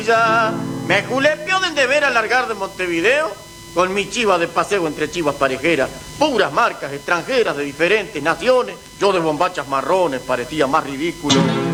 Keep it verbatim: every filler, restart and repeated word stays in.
Ya me julepeó de deber alargar de Montevideo con mi chiva de paseo entre chivas parejeras, puras marcas extranjeras de diferentes naciones. Yo de bombachas marrones parecía más ridículo